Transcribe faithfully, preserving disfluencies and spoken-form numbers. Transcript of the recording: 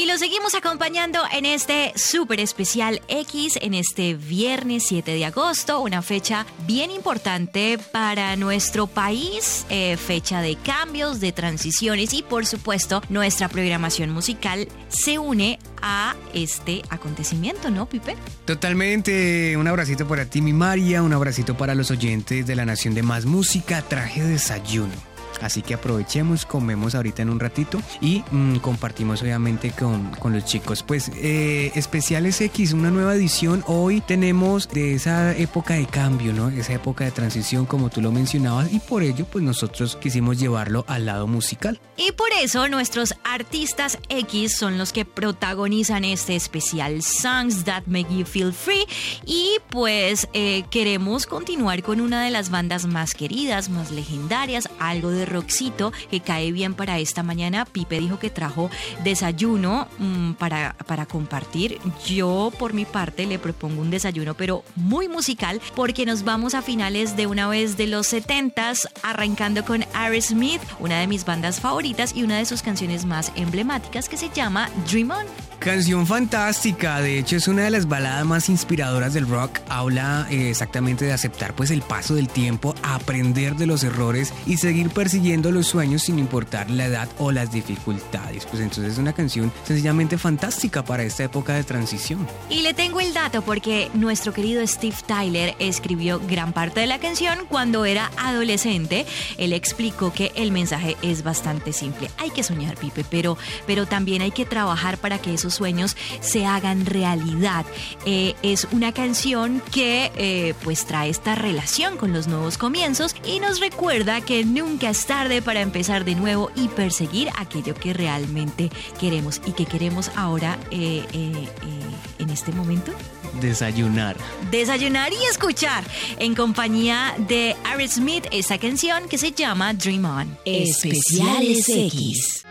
lo seguimos acompañando en este súper especial X, en este viernes siete de agosto, una fecha bien importante para nuestro país, eh, fecha de cambios, de transiciones y por supuesto nuestra programación musical se une a este acontecimiento, ¿no, Pipe? Totalmente, un abracito para ti, mi María, un abracito para los oyentes de la Nación de Más Música, traje desayuno. Así que aprovechemos, comemos ahorita en un ratito y mmm, compartimos obviamente con, con los chicos. Pues eh, Especiales X, una nueva edición. Hoy tenemos de esa época de cambio, ¿no? Esa época de transición como tú lo mencionabas y por ello pues nosotros quisimos llevarlo al lado musical. Y por eso nuestros artistas X son los que protagonizan este especial Songs That Make You Feel Free y pues eh, queremos continuar con una de las bandas más queridas, más legendarias, algo de rockcito que cae bien para esta mañana. Pipe dijo que trajo desayuno mmm, para, para compartir. Yo por mi parte le propongo un desayuno pero muy musical porque nos vamos a finales de una vez de los setentas, arrancando con Aerosmith, una de mis bandas favoritas y una de sus canciones más emblemáticas que se llama Dream On. Canción fantástica, de hecho es una de las baladas más inspiradoras del rock. Habla eh, exactamente de aceptar pues el paso del tiempo, aprender de los errores y seguir persiguiendo los sueños sin importar la edad o las dificultades. Pues entonces es una canción sencillamente fantástica para esta época de transición. Y le tengo el dato porque nuestro querido Steve Tyler escribió gran parte de la canción cuando era adolescente. Él explicó que el mensaje es bastante simple. Hay que soñar, Pipe, pero, pero también hay que trabajar para que esos sueños se hagan realidad. Eh, es una canción que eh, pues trae esta relación con los nuevos comienzos y nos recuerda que nunca es tarde para empezar de nuevo y perseguir aquello que realmente queremos y que queremos ahora eh, eh, eh, en este momento. Desayunar. Desayunar y escuchar en compañía de Aerosmith esta canción que se llama Dream On. Especiales X.